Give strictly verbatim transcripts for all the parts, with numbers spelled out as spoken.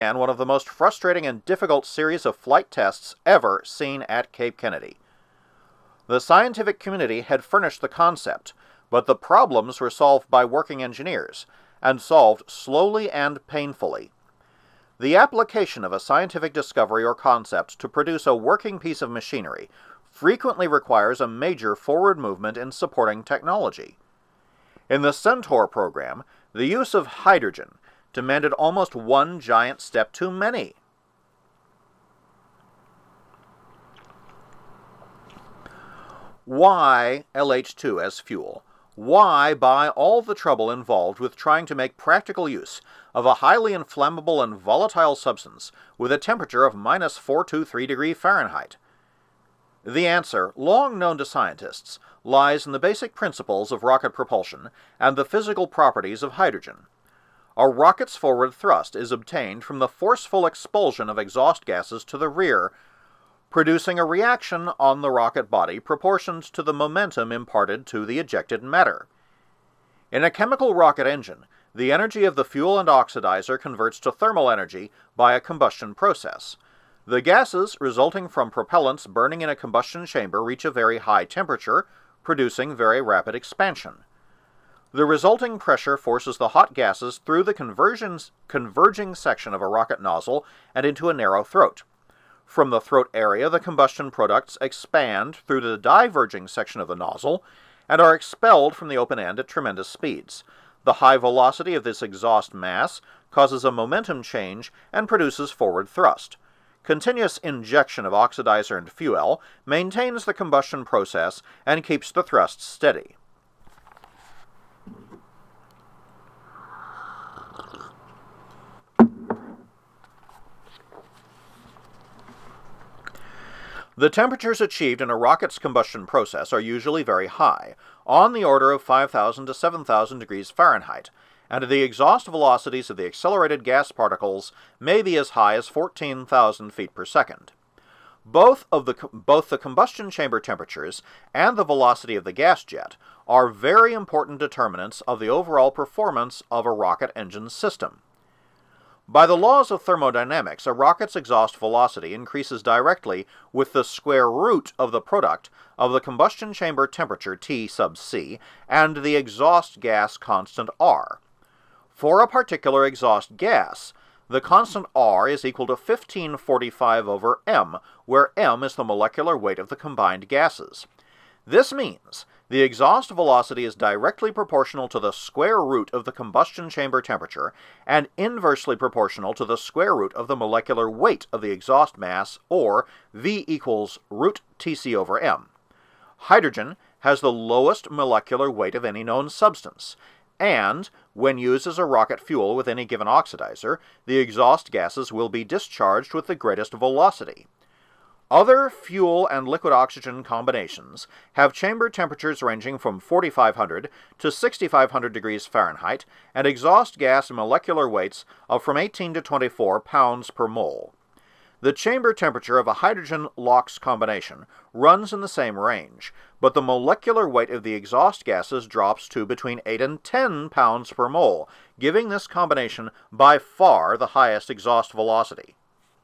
and one of the most frustrating and difficult series of flight tests ever seen at Cape Kennedy. The scientific community had furnished the concept, but the problems were solved by working engineers, and solved slowly and painfully. The application of a scientific discovery or concept to produce a working piece of machinery frequently requires a major forward movement in supporting technology. In the Centaur program, the use of hydrogen demanded almost one giant step too many. Why L H two as fuel? Why buy all the trouble involved with trying to make practical use of a highly inflammable and volatile substance with a temperature of minus four hundred twenty-three degrees Fahrenheit? The answer, long known to scientists, lies in the basic principles of rocket propulsion and the physical properties of hydrogen. A rocket's forward thrust is obtained from the forceful expulsion of exhaust gases to the rear, producing a reaction on the rocket body proportioned to the momentum imparted to the ejected matter. In a chemical rocket engine, the energy of the fuel and oxidizer converts to thermal energy by a combustion process. The gases resulting from propellants burning in a combustion chamber reach a very high temperature, producing very rapid expansion. The resulting pressure forces the hot gases through the converging section of a rocket nozzle and into a narrow throat. From the throat area, the combustion products expand through the diverging section of the nozzle and are expelled from the open end at tremendous speeds. The high velocity of this exhaust mass causes a momentum change and produces forward thrust. Continuous injection of oxidizer and fuel maintains the combustion process and keeps the thrust steady. The temperatures achieved in a rocket's combustion process are usually very high, on the order of five thousand to seven thousand degrees Fahrenheit, and the exhaust velocities of the accelerated gas particles may be as high as fourteen thousand feet per second. Both, of the, both the combustion chamber temperatures and the velocity of the gas jet are very important determinants of the overall performance of a rocket engine system. By the laws of thermodynamics, a rocket's exhaust velocity increases directly with the square root of the product of the combustion chamber temperature T sub C and the exhaust gas constant R. For a particular exhaust gas, the constant R is equal to fifteen forty-five over m, where m is the molecular weight of the combined gases. This means the exhaust velocity is directly proportional to the square root of the combustion chamber temperature and inversely proportional to the square root of the molecular weight of the exhaust mass, or V equals root Tc over m. Hydrogen has the lowest molecular weight of any known substance, and, when used as a rocket fuel with any given oxidizer, the exhaust gases will be discharged with the greatest velocity. Other fuel and liquid oxygen combinations have chamber temperatures ranging from forty-five hundred to sixty-five hundred degrees Fahrenheit and exhaust gas molecular weights of from eighteen to twenty-four pounds per mole. The chamber temperature of a hydrogen-LOX combination runs in the same range, but the molecular weight of the exhaust gases drops to between eight and ten pounds per mole, giving this combination by far the highest exhaust velocity.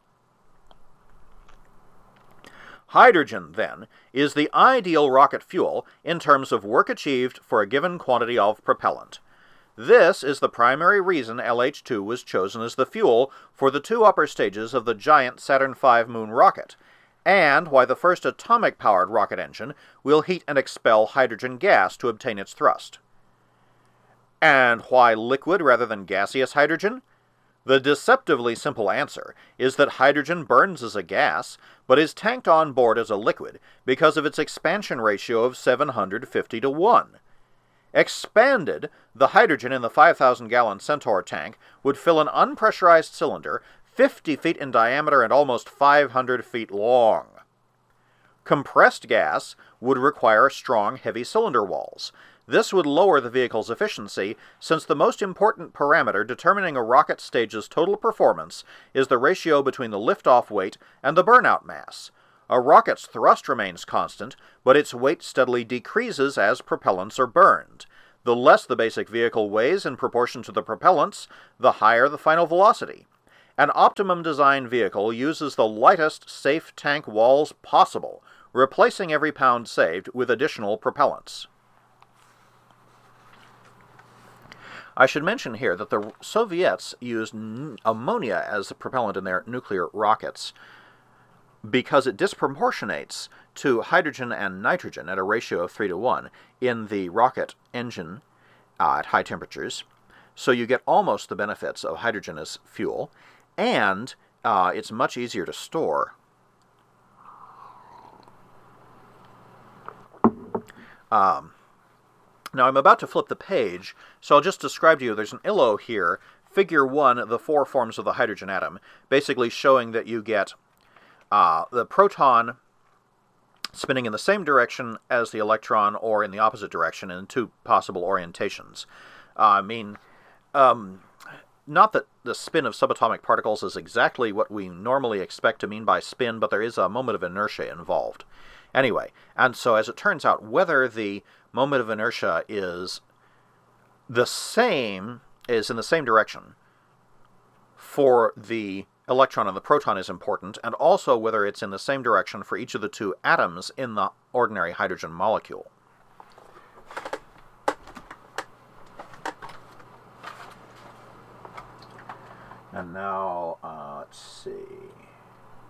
Hydrogen, then, is the ideal rocket fuel in terms of work achieved for a given quantity of propellant. This is the primary reason L H two was chosen as the fuel for the two upper stages of the giant Saturn five moon rocket, and why the first atomic-powered rocket engine will heat and expel hydrogen gas to obtain its thrust. And why liquid rather than gaseous hydrogen? The deceptively simple answer is that hydrogen burns as a gas, but is tanked on board as a liquid because of its expansion ratio of seven hundred fifty to one. Expanded, the hydrogen in the five thousand gallon Centaur tank would fill an unpressurized cylinder fifty feet in diameter and almost five hundred feet long. Compressed gas would require strong, heavy cylinder walls. This would lower the vehicle's efficiency, since the most important parameter determining a rocket stage's total performance is the ratio between the liftoff weight and the burnout mass. A rocket's thrust remains constant, but its weight steadily decreases as propellants are burned. The less the basic vehicle weighs in proportion to the propellants, the higher the final velocity. An optimum design vehicle uses the lightest safe tank walls possible, replacing every pound saved with additional propellants. I should mention here that the Soviets used ammonia as the propellant in their nuclear rockets because it disproportionates to hydrogen and nitrogen at a ratio of three to one in the rocket engine uh, at high temperatures. So you get almost the benefits of hydrogen as fuel, and uh, it's much easier to store. Um, Now I'm about to flip the page, so I'll just describe to you, there's an I L O here, figure one, the four forms of the hydrogen atom, basically showing that you get uh, the proton spinning in the same direction as the electron or in the opposite direction in two possible orientations. Uh, I mean, um, not that the spin of subatomic particles is exactly what we normally expect to mean by spin, but there is a moment of inertia involved. Anyway, and so as it turns out, whether the moment of inertia is the same, is in the same direction for the electron and the proton is important, and also whether it's in the same direction for each of the two atoms in the ordinary hydrogen molecule. And now, uh, let's see.